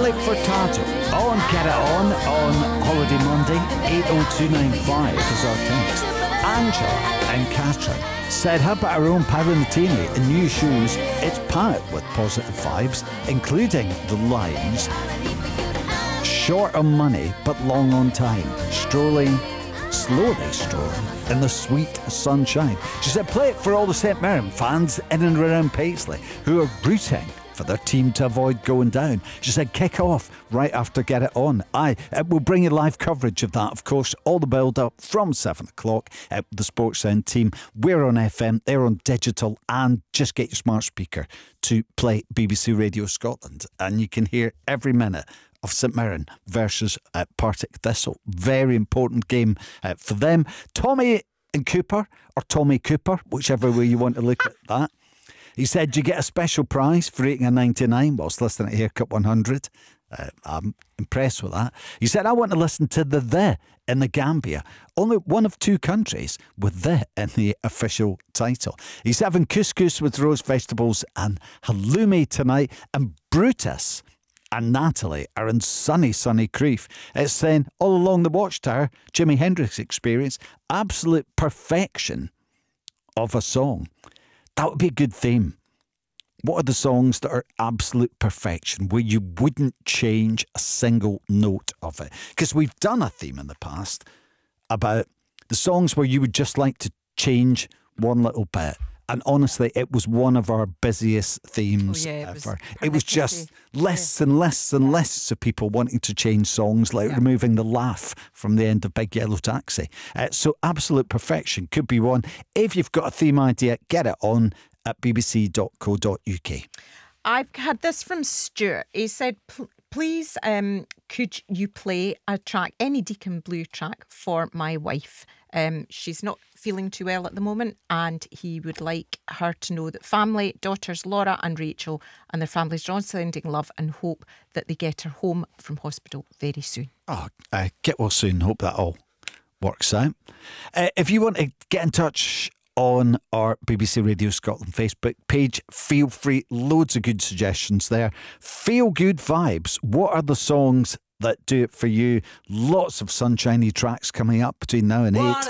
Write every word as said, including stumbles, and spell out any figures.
Nelly Furtado on Get It On on Holiday Monday. eight oh two nine five is our text. Angela and Catherine said, how about our own Parentini in new shoes? It's packed with positive vibes, including the lines, short on money but long on time, strolling, slowly strolling in the sweet sunshine. She said, play it for all the Saint Mirren fans in and around Paisley who are rooting for their team to avoid going down. She said, kick off right after Get It On. Aye, it will bring you live coverage of that, of course, all the build up from seven o'clock at the Sports Sound team. We're on F M, they're on digital, and just get your smart speaker to play B B C Radio Scotland and you can hear every minute of St Mirren versus uh, Partick Thistle. Very important game uh, for them. Tommy and Cooper, or Tommy Cooper, whichever way you want to look at that. He said, you get a special prize for rating a ninety-nine whilst listening to Haircut one hundred. Uh, I'm impressed with that. He said, I want to listen to the The in the Gambia. Only one of two countries with The in the official title. He's having couscous with roast vegetables and halloumi tonight. And Brutus and Natalie are in sunny, sunny Crieff. It's saying, all along the Watchtower, Jimi Hendrix Experience, absolute perfection of a song. That would be a good theme. What are the songs that are absolute perfection, where you wouldn't change a single note of it? Because we've done a theme in the past about the songs where you would just like to change one little bit. And honestly, it was one of our busiest themes oh, yeah, it ever. Was it was just less yeah. and less and less of people wanting to change songs, like yeah. removing the laugh from the end of Big Yellow Taxi. Uh, so absolute perfection could be one. If you've got a theme idea, get it on at b b c dot co dot u k. I've had this from Stuart. He said, please, um, could you play a track, any Deacon Blue track for my wife? Um, she's not feeling too well at the moment, and he would like her to know that family, daughters Laura and Rachel, and their families are all sending love and hope that they get her home from hospital very soon. Oh, uh, get well soon. Hope that all works out. Uh, if you want to get in touch on our B B C Radio Scotland Facebook page, feel free. Loads of good suggestions there. Feel good vibes. What are the songs that do it for you? Lots of sunshiny tracks coming up between now and eight.